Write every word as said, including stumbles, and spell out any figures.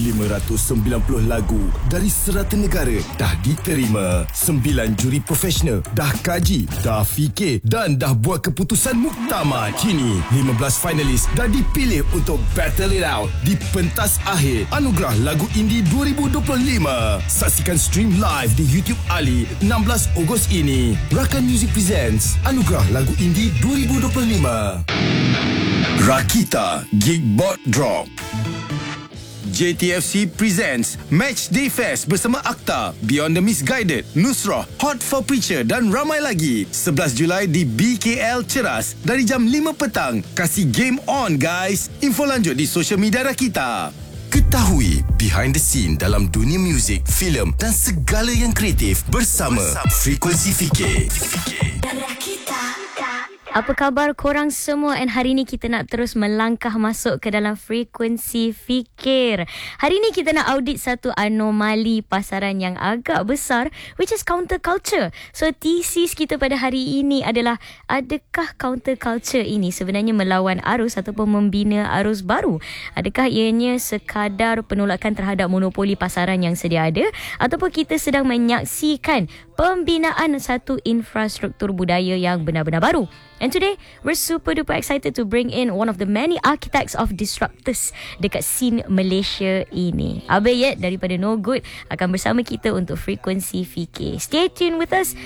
lima ratus sembilan puluh lagu dari serata negara dah diterima. Sembilan juri profesional dah kaji, dah fikir dan dah buat keputusan muktamad. Kini lima belas finalis dah dipilih untuk battle it out di pentas akhir Anugerah Lagu Indie dua ribu dua puluh lima. Saksikan stream live di YouTube Ali enam belas Ogos ini. Rakan Music presents Anugerah Lagu Indie dua ribu dua puluh lima. Rakita Gigbot Drop. J T F C presents Match Day Fest bersama Akta, Beyond the Misguided, Nusrah, Hot for Preacher dan ramai lagi. sebelas Julai di B K L Ceras dari jam lima petang. Kasih game on guys. Info lanjut di social media Rakita. Ketahui behind the scene dalam dunia muzik, filem dan segala yang kreatif bersama, bersama. Frekuensi Fikir. Apa khabar korang semua? And hari ni kita nak terus melangkah masuk ke dalam frekuensi fikir. Hari ni kita nak audit satu anomali pasaran yang agak besar, which is counter culture. So thesis kita pada hari ini adalah, adakah counter culture ini sebenarnya melawan arus ataupun membina arus baru? Adakah ianya sekadar penolakan terhadap monopoli pasaran yang sedia ada, ataupun kita sedang menyaksikan pembinaan satu infrastruktur budaya yang benar-benar baru? And today, we're super duper excited to bring in one of the many architects of disruptors dekat scene Malaysia ini. Abel Yet daripada No Good akan bersama kita untuk Frekuensi Fikir. Stay tuned with us.